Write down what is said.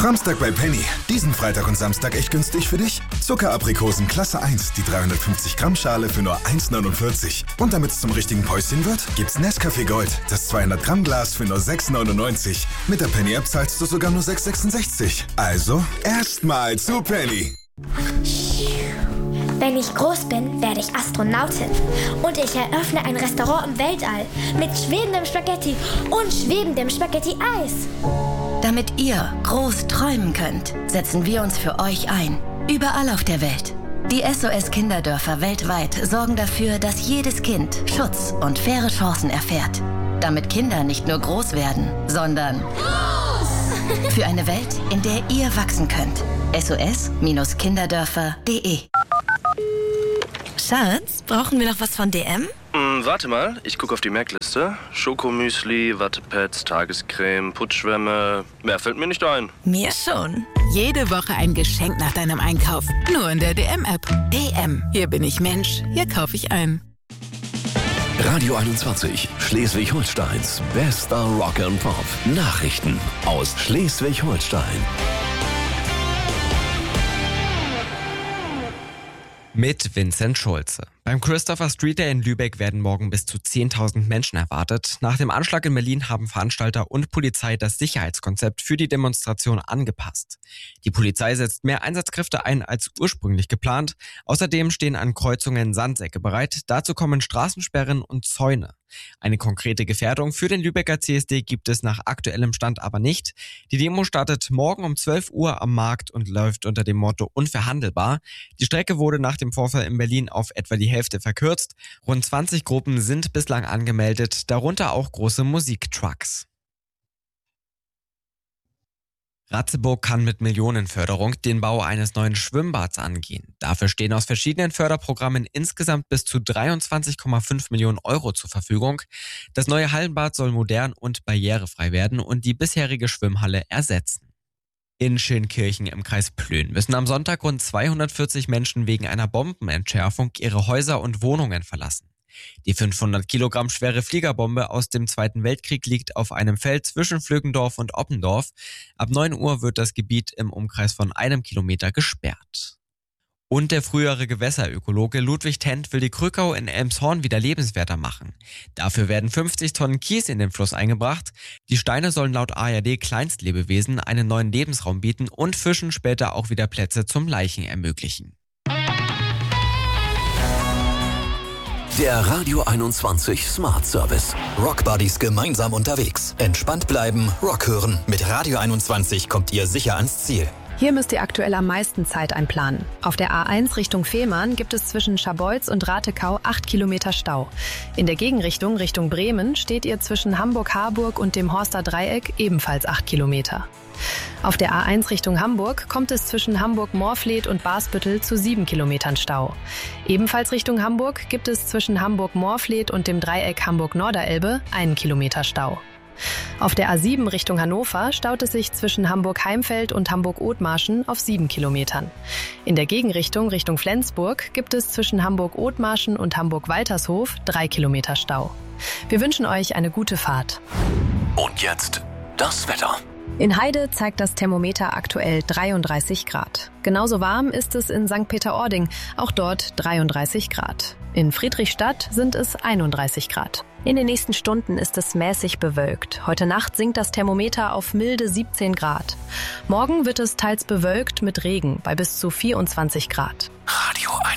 Framstag bei Penny. Diesen Freitag und Samstag echt günstig für dich. Zuckeraprikosen Klasse 1, die 350 Gramm Schale für nur 1,49. Und damit es zum richtigen Päuschen wird, gibt's Nescafé Gold, das 200 Gramm Glas für nur 6,99. Mit der Penny App zahlst du sogar nur 6,66. Also erstmal zu Penny. Wenn ich groß bin, werde ich Astronautin. Und ich eröffne ein Restaurant im Weltall mit schwebendem Spaghetti und schwebendem Spaghetti-Eis. Damit ihr groß träumen könnt, setzen wir uns für euch ein. Überall auf der Welt. Die SOS-Kinderdörfer weltweit sorgen dafür, dass jedes Kind Schutz und faire Chancen erfährt. Damit Kinder nicht nur groß werden, sondern groß! Für eine Welt, in der ihr wachsen könnt. SOS-Kinderdörfer.de. Schatz, brauchen wir noch was von DM? Warte mal, ich gucke auf die Merkliste. Schokomüsli, Wattepads, Tagescreme, Putzschwämme. Mehr fällt mir nicht ein. Mir schon. Jede Woche ein Geschenk nach deinem Einkauf. Nur in der DM-App. DM. Hier bin ich Mensch. Hier kaufe ich ein. Radio 21, Schleswig-Holsteins bester Rock and Pop. Nachrichten aus Schleswig-Holstein. Mit Vincent Schulze. Beim Christopher Street Day in Lübeck werden morgen bis zu 10.000 Menschen erwartet. Nach dem Anschlag in Berlin haben Veranstalter und Polizei das Sicherheitskonzept für die Demonstration angepasst. Die Polizei setzt mehr Einsatzkräfte ein als ursprünglich geplant. Außerdem stehen an Kreuzungen Sandsäcke bereit. Dazu kommen Straßensperren und Zäune. Eine konkrete Gefährdung für den Lübecker CSD gibt es nach aktuellem Stand aber nicht. Die Demo startet morgen um 12 Uhr am Markt und läuft unter dem Motto unverhandelbar. Die Strecke wurde nach dem Vorfall in Berlin auf etwa die Hälfte verkürzt. Rund 20 Gruppen sind bislang angemeldet, darunter auch große Musiktrucks. Ratzeburg kann mit Millionenförderung den Bau eines neuen Schwimmbads angehen. Dafür stehen aus verschiedenen Förderprogrammen insgesamt bis zu 23,5 Millionen Euro zur Verfügung. Das neue Hallenbad soll modern und barrierefrei werden und die bisherige Schwimmhalle ersetzen. In Schönkirchen im Kreis Plön müssen am Sonntag rund 240 Menschen wegen einer Bombenentschärfung ihre Häuser und Wohnungen verlassen. Die 500 Kilogramm schwere Fliegerbombe aus dem Zweiten Weltkrieg liegt auf einem Feld zwischen Flöckendorf und Oppendorf. Ab 9 Uhr wird das Gebiet im Umkreis von 1 Kilometer gesperrt. Und der frühere Gewässerökologe Ludwig Tent will die Krückau in Elmshorn wieder lebenswerter machen. Dafür werden 50 Tonnen Kies in den Fluss eingebracht. Die Steine sollen laut ARD Kleinstlebewesen einen neuen Lebensraum bieten und Fischen später auch wieder Plätze zum Laichen ermöglichen. Der Radio 21 Smart Service. Rock Buddies gemeinsam unterwegs. Entspannt bleiben, Rock hören. Mit Radio 21 kommt ihr sicher ans Ziel. Hier müsst ihr aktuell am meisten Zeit einplanen. Auf der A1 Richtung Fehmarn gibt es zwischen Scharbeutz und Ratekau 8 Kilometer Stau. In der Gegenrichtung Richtung Bremen steht ihr zwischen Hamburg-Harburg und dem Horster Dreieck ebenfalls 8 Kilometer. Auf der A1 Richtung Hamburg kommt es zwischen Hamburg-Morfleet und Basbüttel zu 7 Kilometern Stau. Ebenfalls Richtung Hamburg gibt es zwischen Hamburg-Morfleet und dem Dreieck Hamburg-Norderelbe 1 Kilometer Stau. Auf der A7 Richtung Hannover staut es sich zwischen Hamburg-Heimfeld und Hamburg-Othmarschen auf 7 Kilometern. In der Gegenrichtung Richtung Flensburg gibt es zwischen Hamburg-Othmarschen und Hamburg-Waltershof 3 Kilometer Stau. Wir wünschen euch eine gute Fahrt. Und jetzt das Wetter. In Heide zeigt das Thermometer aktuell 33 Grad. Genauso warm ist es in St. Peter-Ording, auch dort 33 Grad. In Friedrichstadt sind es 31 Grad. In den nächsten Stunden ist es mäßig bewölkt. Heute Nacht sinkt das Thermometer auf milde 17 Grad. Morgen wird es teils bewölkt mit Regen bei bis zu 24 Grad.